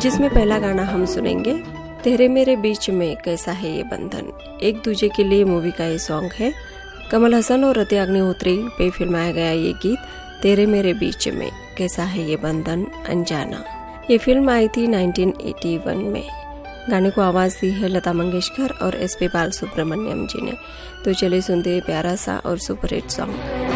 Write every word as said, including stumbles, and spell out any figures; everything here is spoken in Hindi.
जिसमें पहला गाना हम सुनेंगे तेरे मेरे बीच में कैसा है ये बंधन। एक दूजे के लिए मूवी का ये सॉन्ग है। कमल हसन और रति अग्निहोत्री पे फिल्माया गया ये गीत तेरे मेरे बीच में कैसा है ये बंधन अनजाना। ये फिल्म आई थी नाइनटीन एटी वन में। गाने को आवाज दी है लता मंगेशकर और एस पी बाल सुब्रमण्यम जी ने। तो चलिए सुनते हैं प्यारा सा और सुपरहिट सॉन्ग।